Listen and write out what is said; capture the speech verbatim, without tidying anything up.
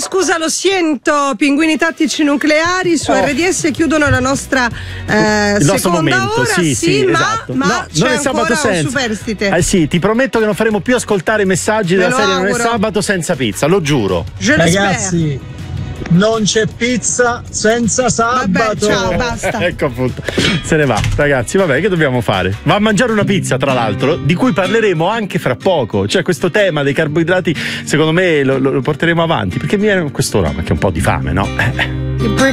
scusa, lo siento, pinguini tattici nucleari su Oh. R D S chiudono la nostra eh, il nostro seconda momento, ora, sì, sì, ma, esatto. ma No, c'è non è sabato ancora un senza. superstite. Eh sì, ti prometto che non faremo più ascoltare i messaggi Me della lo serie Non è auguro. sabato senza pizza, lo giuro. Je l'espère. Ragazzi, non c'è pizza senza sabato. Vabbè, ciao, basta. Ecco appunto, se ne va, ragazzi. Vabbè, che dobbiamo fare? Va a mangiare una pizza, tra l'altro, di cui parleremo anche fra poco. Cioè, questo tema dei carboidrati, secondo me, lo, lo porteremo avanti. Perché mi viene quest'ora anche un po' di fame, no? You're